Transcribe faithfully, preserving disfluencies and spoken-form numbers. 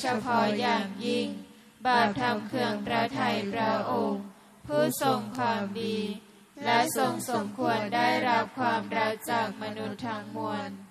เฉพาะอย่างยิ่งบาปทำเครื่องพระทัยพระองค์ผู้ทรงความดีและทรงสมควรได้รับความรักจากมนุษย์ทั้งมวล